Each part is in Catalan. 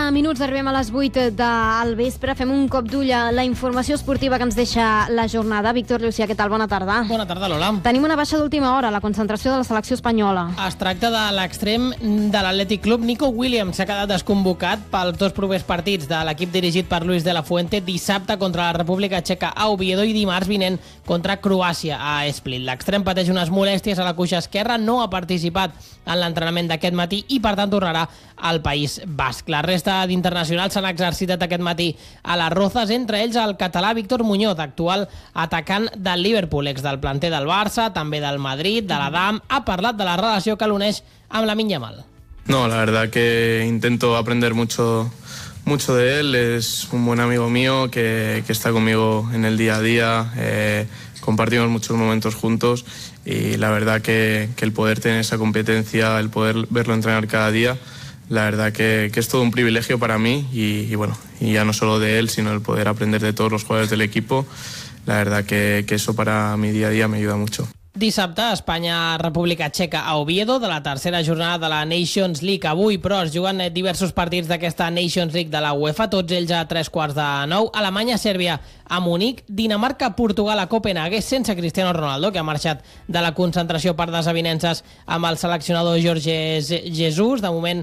minuts, arribem a les 8 del vespre. Fem un cop d'ull a la informació esportiva que ens deixa la jornada. Víctor Llucià, què tal? Bona tarda. Bona tarda, Lola. Tenim una baixa d'última hora, la concentració de la selecció espanyola. Es tracta de l'extrem de l'Atlètic Club. Nico Williams s'ha quedat desconvocat pels dos propers partits de l'equip dirigit per Luis de la Fuente, dissabte contra la República Txeca a Oviedo i dimarts vinent contra Croàcia a Split. L'extrem pateix unes molèsties a la cuixa esquerra, no ha participat en l'entrenament d'aquest matí i per tant tornarà al País Basc. La resta d'internacionals s'han exercitat aquest matí a les Rozas, entre ells el català Víctor Muñoz, actual atacant del Liverpool, ex del planter del Barça, també del Madrid, de l'Adam. Ha parlat de la relació que l'uneix amb Lamine Yamal. No, la verdad que intento aprender mucho de él. Es un buen amigo mío que está conmigo en el día a día. Compartimos muchos momentos juntos y la verdad que el poder tener esa competencia, el poder verlo entrenar cada día, la verdad que es todo un privilegio para mí y bueno, y ya no solo de él, sino el poder aprender de todos los jugadores del equipo. La verdad que eso para mi día a día me ayuda mucho. Dissabte, Espanya-República Txeca a Oviedo, de la tercera jornada de la Nations League. Avui, però, es juguen diversos partits d'aquesta Nations League de la UEFA, tots ells a 8:45. Alemanya-Sèrbia a Munic, Dinamarca-Portugal a Copenhague, sense Cristiano Ronaldo, que ha marxat de la concentració per desavinences amb el seleccionador Jorge Jesus. De moment,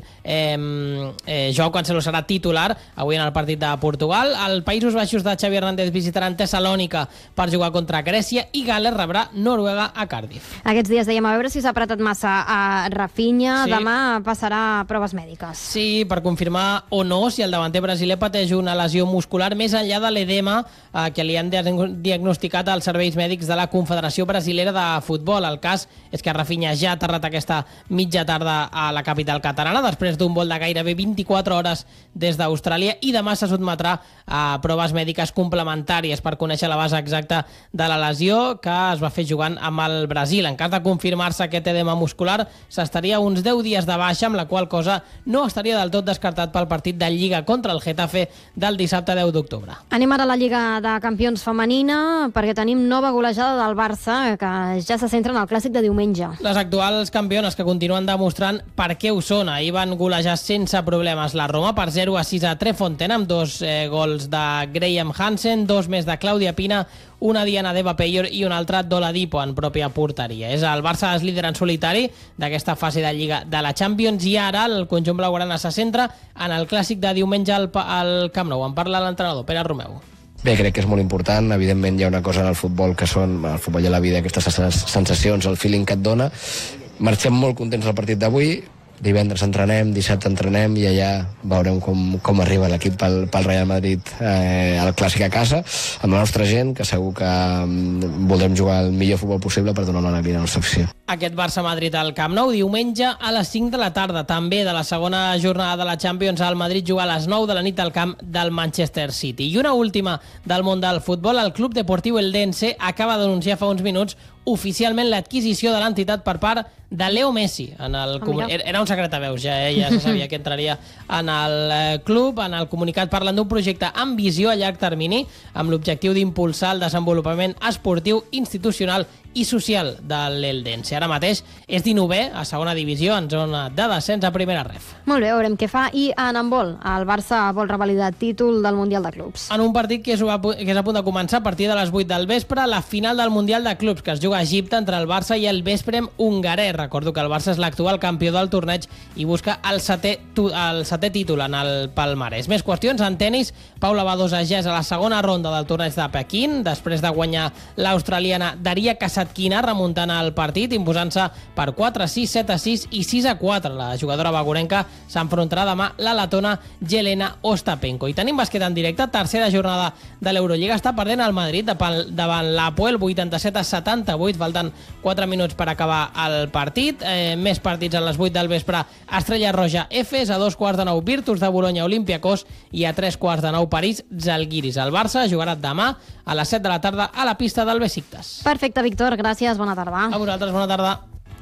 Joao Cancelo serà titular avui en el partit de Portugal. Els Països Baixos de Xavi Hernández visitaran Tessalònica per jugar contra Grècia i Gales rebrà Noruega a Cardiff. Aquests dies dèiem a veure si s'ha apretat massa a Rafinha. Sí. Demà passarà proves mèdiques. Sí, per confirmar o no si el davanter brasiler pateix una lesió muscular més enllà de l'edema que li han diagnosticat als serveis mèdics de la Confederació Brasilera de Futbol. El cas és que Rafinha ja ha aterrat aquesta mitja tarda a la capital catalana després d'un vol de gairebé 24 hores des d'Austràlia i demà se sotmetrà a proves mèdiques complementàries per conèixer la base exacta de la lesió que es va fer jugant amb el Brasil. En cas de confirmar-se aquest edema muscular, s'estaria uns 10 dies de baixa, amb la qual cosa no estaria del tot descartat pel partit de Lliga contra el Getafe del dissabte 10 d'octubre. Anem ara a la Lliga de Campions femenina, perquè tenim nova golejada del Barça, que ja se centra en el clàssic de diumenge. Les actuals campiones que continuen demostrant per què ho són. Ahir van golejar sense problemes la Roma per 0-6 a Trefontaine, amb dos gols de Graham Hansen, dos més de Clàudia Pina, una Diana Deva Peyor i una altra d'Oladipo en pròpia porteria. És el Barça és líder en solitari d'aquesta fase de Lliga de la Champions i ara el conjunt blaugrana se centra en el clàssic de diumenge al Camp Nou. En parla l'entrenador, Pere Romeu. Bé, crec que és molt important. Evidentment hi ha una cosa en el futbol que són, el futbol i la vida, aquestes sensacions, el feeling que et dona. Marxem molt contents del partit d'avui. Divendres entrenem, dissabte entrenem i allà veurem com arriba l'equip pel Real Madrid al clàssic a casa, amb la nostra gent, que segur que voldrem jugar el millor futbol possible per donar una alegria a la nostra afició. Aquest Barça-Madrid al Camp Nou, diumenge a les 5 de la tarda. També de la segona jornada de la Champions, el Madrid juga a les 9 de la nit al camp del Manchester City. I una última del món del futbol, el Club Deportiu Eldense acaba d'anunciar fa uns minuts oficialment l'adquisició de l'entitat per part de Leo Messi. Era un secret a veus, ja se sabia que entraria en el club. En el comunicat parlen d'un projecte amb visió a llarg termini, amb l'objectiu d'impulsar el desenvolupament esportiu, institucional i social de l'Eldense. Ara mateix és 19è a segona divisió, en zona de descens a primera ref. Molt bé, veurem què fa. I en handbol, el Barça vol revalidar títol del Mundial de Clubs. En un partit que és a punt de començar a partir de les 8 del vespre, la final del Mundial de Clubs, que es juga a Egipte entre el Barça i el Vesprem hongarès. Recordo que el Barça és l'actual campió del torneig i busca el setè títol en el palmarès. Més qüestions en tenis. Paula Badosa ja és a la segona ronda del torneig de Pequín, després de guanyar l'australiana Daria Kasatkina, remuntant el partit, imposant-se per 4-6, 7-6 i 6-4. La jugadora bagurenca s'enfrontarà demà la letona Jelena Ostapenko. I tenim bàsquet en directe, tercera jornada de l'Eurolliga. Està perdent el Madrid davant l'Apoel, 87-78, falten 4 minuts per acabar el partit. Més partits a les 8 del vespre, Estrella Roja Efes, a 2:15 Virtus de Bolonya Olympiacos i a 3:15 París Zalgiris. El Barça jugarà demà a les 7 de la tarda a la pista del Besiktas. Perfecte, Víctor, gràcies, bona tarda. A vosaltres, bona tarda.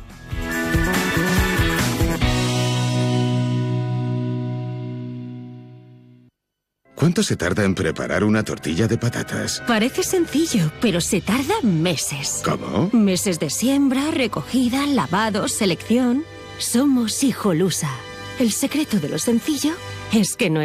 ¿Cuánto se tarda en preparar una tortilla de patatas? Parece sencillo, pero se tarda meses. ¿Cómo? Meses de siembra, recogida, lavado, selección. Somos Hijolusa. El secreto de lo sencillo es que no